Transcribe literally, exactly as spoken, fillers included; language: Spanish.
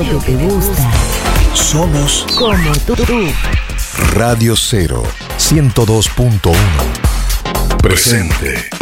lo que te gusta. Somos Como tú. Radio Cero ciento dos punto uno. Presente.